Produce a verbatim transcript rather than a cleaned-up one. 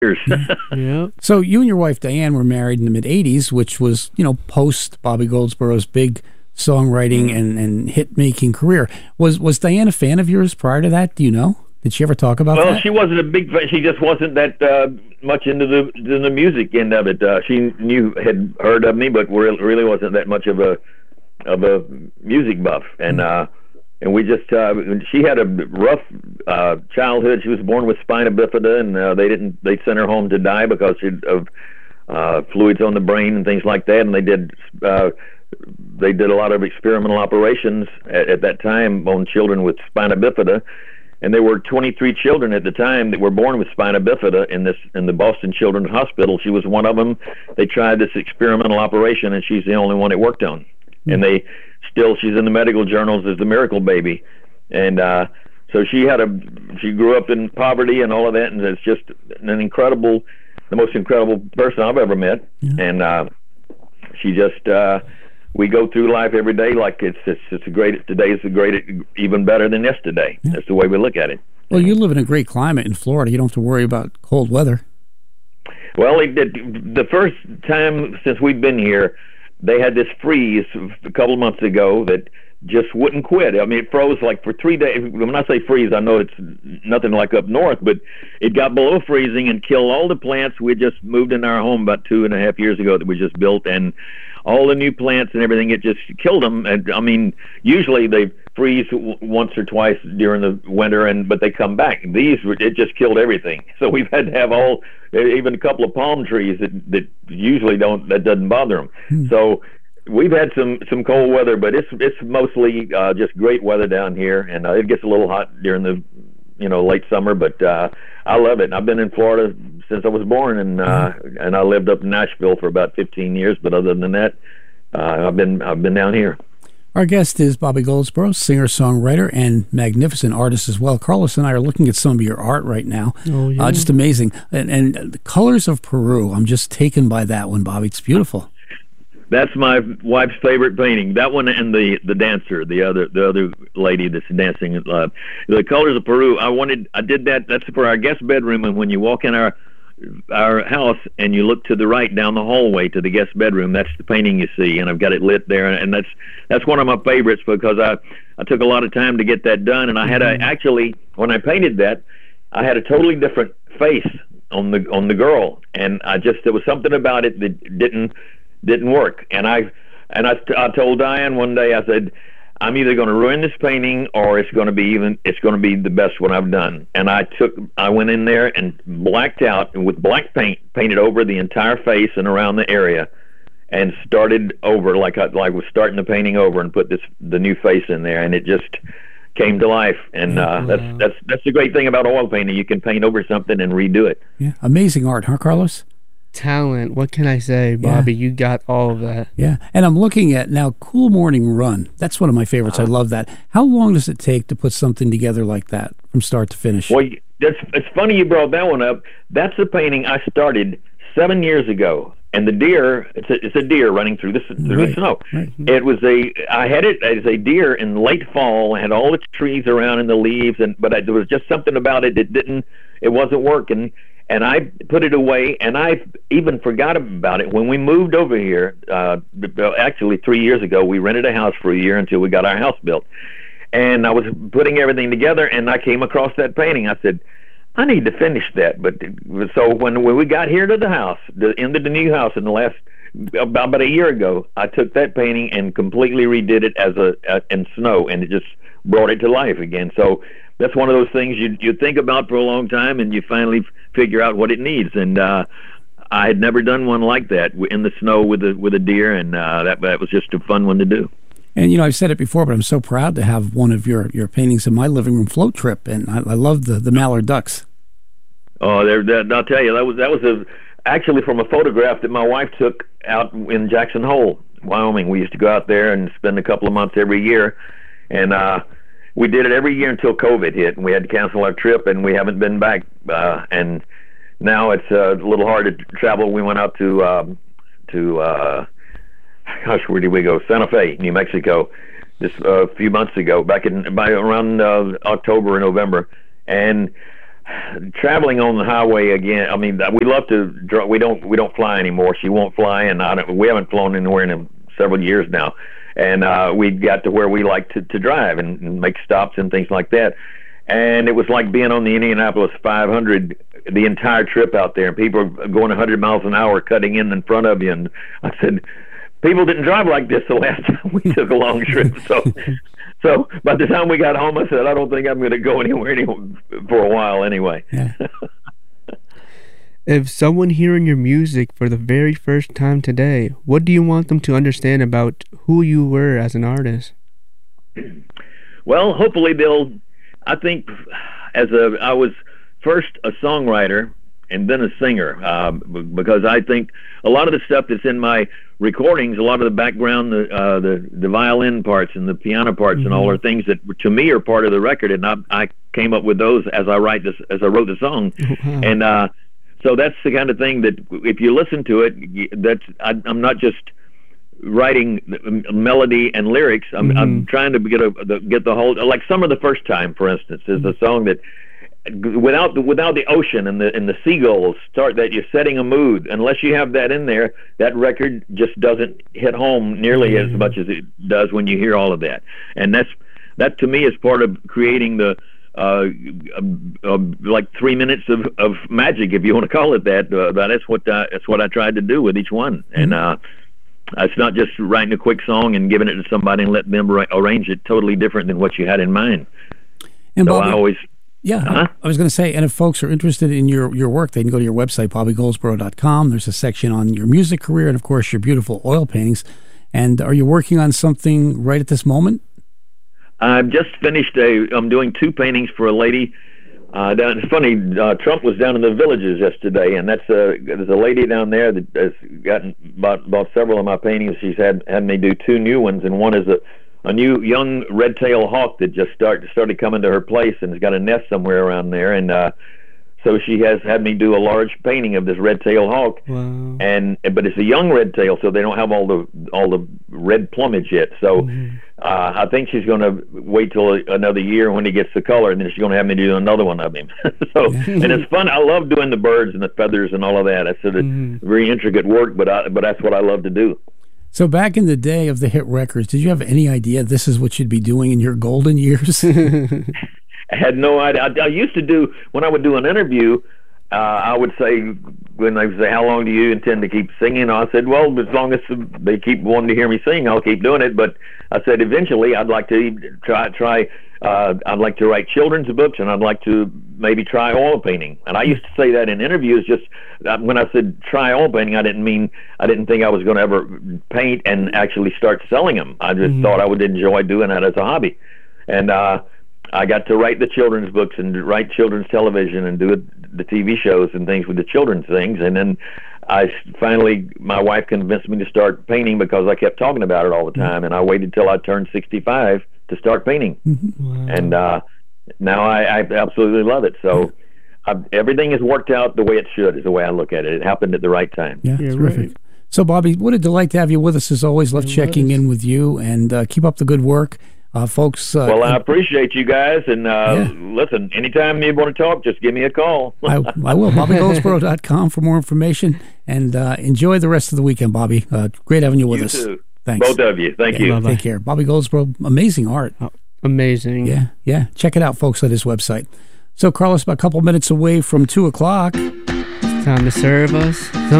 years. Yeah. So you and your wife Diane were married in the mid eighties, which was, you know, post Bobby Goldsboro's big songwriting mm-hmm. and, and hit making career. Was was Diane a fan of yours prior to that? Do you know? Did she ever talk about well, that? Well, she wasn't a big fan. She just wasn't that uh, much into the into the music end of it. Uh, she knew, had heard of me, but really wasn't that much of a of a music buff. And mm-hmm. uh, and we just uh, she had a rough uh, childhood. She was born with spina bifida, and uh, they didn't they sent her home to die because of uh, fluids on the brain and things like that. And they did. Uh, They did a lot of experimental operations at, at that time on children with spina bifida, and there were twenty-three children at the time that were born with spina bifida in this in the Boston Children's Hospital. She was one of them. They tried this experimental operation, and she's the only one it worked on. Mm-hmm. And they still, she's in the medical journals as the miracle baby. And uh, so she had a, she grew up in poverty and all of that, and it's just an incredible, the most incredible person I've ever met. Mm-hmm. And uh, she just. Uh, We go through life every day like it's it's, it's a great. Today is a great, even better than yesterday. Yeah. That's the way we look at it. Well, you live in a great climate in Florida. You don't have to worry about cold weather. Well, it, it, the first time since we've been here, they had this freeze a couple of months ago that just wouldn't quit. I mean, it froze like for three days. When I say freeze, I know it's nothing like up north, but it got below freezing and killed all the plants. We just moved in our home about two and a half years ago that we just built, and all the new plants and everything, it just killed them. And I mean, usually they freeze w- once or twice during the winter, and but they come back. These, it just killed everything. So we've had to have all, even a couple of palm trees that, that usually don't, that doesn't bother them. Hmm. So we've had some, some cold weather, but it's it's mostly uh, just great weather down here, and uh, it gets a little hot during the, you know, late summer, but uh, I love it. I've been in Florida since I was born, and uh, mm-hmm. and I lived up in Nashville for about fifteen years. But other than that, uh, I've been I've been down here. Our guest is Bobby Goldsboro, singer, songwriter, and magnificent artist as well. Carlos and I are looking at some of your art right now. Oh, yeah. Uh, just amazing, and, and the colors of Peru. I'm just taken by that one, Bobby. It's beautiful. That's my wife's favorite painting. That one and the, the dancer, the other the other lady that's dancing. Uh, the colors of Peru. I wanted. I did that. That's for our guest bedroom. And when you walk in our our house and you look to the right down the hallway to the guest bedroom, that's the painting you see. And I've got it lit there. And that's that's one of my favorites because I I took a lot of time to get that done. And I had a actually when I painted that, I had a totally different face on the on the girl. And I just there was something about it that didn't. didn't work. And I and I, I told Diane one day, I said, I'm either going to ruin this painting or it's going to be even it's going to be the best one I've done. And I took I went in there and blacked out and with black paint painted over the entire face and around the area and started over like I like was starting the painting over and put this the new face in there, and it just came to life. And uh, wow. that's that's that's the great thing about oil painting. You can paint over something and redo it. Yeah, amazing art, huh, Carlos? Talent. What can I say, Bobby? Yeah. You got all of that. Yeah. And I'm looking at now Cool Morning Run. That's one of my favorites. Uh, I love that. How long does it take to put something together like that from start to finish? Well, that's, it's funny you brought that one up. That's a painting I started seven years ago. And the deer, it's a, it's a deer running through the, through right. the snow. Right. It was a, I had it as a deer in late fall. I had all the trees around and the leaves, and but I, there was just something about it that didn't, it wasn't working. And I put it away, and I even forgot about it. When we moved over here, uh, actually three years ago, we rented a house for a year until we got our house built. And I was putting everything together, and I came across that painting. I said, I need to finish that. But so when, when we got here to the house, the, into the new house in the last, about, about a year ago, I took that painting and completely redid it as a, a in snow, and it just brought it to life again. So that's one of those things you you think about for a long time, and you finally figure out what it needs. And uh, I had never done one like that in the snow with a with a deer, and uh, that that was just a fun one to do. And you know, I've said it before, but I'm so proud to have one of your, your paintings in my living room float trip, and I, I love the, the mallard ducks. Oh, there! I'll tell you, that was that was a, actually from a photograph that my wife took out in Jackson Hole, Wyoming. We used to go out there and spend a couple of months every year, and uh, we did it every year until COVID hit, and we had to cancel our trip, and we haven't been back. Uh, and now it's uh, a little hard to travel. We went out to um, to uh, gosh, where did we go? Santa Fe, New Mexico, just uh, a few months ago, back in by around uh, October or November, and traveling on the highway again. I mean, we love to. dr- We don't. We don't fly anymore. She won't fly, and I don't, we haven't flown anywhere in several years now. And uh, we got to where we like to, to drive and, and make stops and things like that. And it was like being on the Indianapolis five hundred the entire trip out there, and people are going one hundred miles an hour cutting in in front of you. And I said, people didn't drive like this the last time we took a long trip. So, so by the time we got home, I said, I don't think I'm going to go anywhere anywhere for a while anyway. Yeah. If someone hearing your music for the very first time today, what do you want them to understand about who you were as an artist? Well, hopefully they'll, I think as a, I was first a songwriter and then a singer, uh, because I think a lot of the stuff that's in my recordings, a lot of the background, the uh, the, the violin parts and the piano parts mm-hmm. and all are things that to me are part of the record, and I, I came up with those as I write this, as I wrote the song. Wow. And uh, so that's the kind of thing that if you listen to it, that's I, I'm not just writing melody and lyrics. I'm, mm-hmm. I'm trying to get a the, get the whole, like Summer the First Time, for instance, is a song that without the without the ocean and the and the seagulls start that you're setting a mood. Unless you have that in there, that record just doesn't hit home nearly mm-hmm. as much as it does when you hear all of that. And that's that to me is part of creating the uh, uh, uh like three minutes of, of magic, if you want to call it that. Uh, that's what I, that's what I tried to do with each one. Mm-hmm. And uh, it's not just writing a quick song and giving it to somebody and letting them ra- arrange it totally different than what you had in mind. And so Bobby, I always. Yeah, uh-huh. I was going to say, and if folks are interested in your, your work, they can go to your website, bobby goldsboro dot com. There's a section on your music career and, of course, your beautiful oil paintings. And are you working on something right at this moment? I've just finished a, I'm doing two paintings for a lady. Uh, down, it's funny, uh, Trump was down in the Villages yesterday, and that's a, there's a lady down there that has gotten bought, bought several of my paintings. She's had, had me do two new ones, and one is a a new young red-tailed hawk that just start, started coming to her place and has got a nest somewhere around there. And uh, so she has had me do a large painting of this red-tailed hawk. Wow. And but it's a young red-tail, so they don't have all the all the red plumage yet. So mm-hmm. uh, I think she's going to wait till another year when he gets the color, and then she's going to have me do another one of him. So and it's fun. I love doing the birds and the feathers and all of that. It's sort of mm-hmm. very intricate work, but I, but that's what I love to do. So back in the day of the hit records, did you have any idea this is what you'd be doing in your golden years? I had no idea. I, I used to do, when I would do an interview, uh, I would say, when they would say, how long do you intend to keep singing? I said, well, as long as they keep wanting to hear me sing, I'll keep doing it. But I said, eventually, I'd like to try, try uh, I'd like to write children's books, and I'd like to maybe try oil painting. And I used to say that in interviews. Just uh, when I said try oil painting, I didn't mean, I didn't think I was going to ever paint and actually start selling them. I just mm-hmm. thought I would enjoy doing that as a hobby. And uh, I got to write the children's books and write children's television and do the T V shows and things with the children's things. And then I finally, my wife convinced me to start painting because I kept talking about it all the time. And I waited till I turned sixty-five to start painting. Wow. And uh, now I, I absolutely love it. So I, everything has worked out the way it should, is the way I look at it. It happened at the right time. Yeah, yeah terrific. Right. So, Bobby, what a delight to have you with us as always. Love checking in with you, and uh, keep up the good work. Uh, folks. Uh, well, I appreciate you guys, and uh, yeah. listen, anytime you want to talk, just give me a call. I, I will. bobby goldsboro dot com for more information, and uh, enjoy the rest of the weekend, Bobby. Uh, great having you with you us. Too. Thanks. Both of you. Thank yeah, you. Bye-bye. Take care. Bobby Goldsboro, amazing art. Oh, amazing. Yeah, yeah. Check it out, folks, at his website. So, Carlos, about a couple minutes away from two o'clock. It's time to serve us some